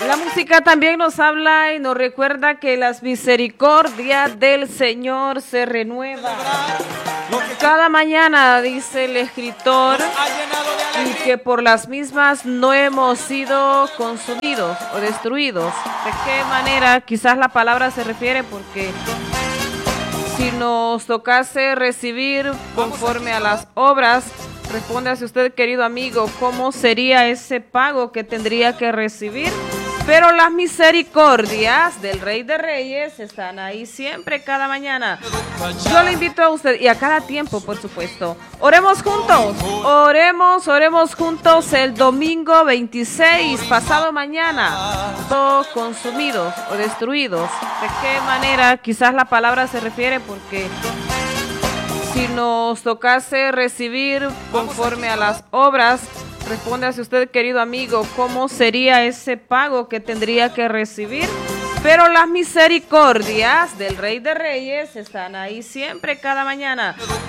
La música también nos habla y nos recuerda que las misericordias del Señor se renuevan cada mañana, dice el escritor, y que por las mismas no hemos sido consumidos o destruidos. ¿De qué manera? Quizás la palabra se refiere porque si nos tocase recibir conforme a las obras, respóndase usted, querido amigo, ¿cómo sería ese pago que tendría que recibir? Pero las misericordias del Rey de Reyes están ahí siempre, cada mañana. Yo le invito a usted, y a cada tiempo, por supuesto. Oremos juntos, oremos juntos el domingo 26, pasado mañana. Todos consumidos o destruidos. ¿De qué manera? Quizás la palabra se refiere porque si nos tocase recibir conforme a las obras, respóndase usted, querido amigo, ¿cómo sería ese pago que tendría que recibir? Pero las misericordias del Rey de Reyes están ahí siempre, cada mañana.